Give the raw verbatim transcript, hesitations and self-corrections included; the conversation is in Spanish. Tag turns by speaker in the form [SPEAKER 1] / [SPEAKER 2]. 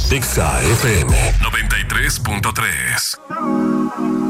[SPEAKER 1] Exa F M noventa y tres punto tres.